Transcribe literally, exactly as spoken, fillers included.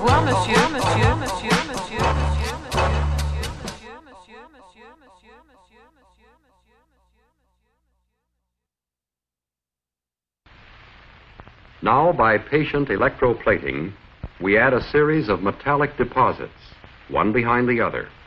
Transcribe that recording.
revoir, monsieur, monsieur, monsieur, monsieur, monsieur, monsieur, monsieur, monsieur, monsieur, monsieur, monsieur. Now, by patient electroplating, we add a series of metallic deposits, one behind the other.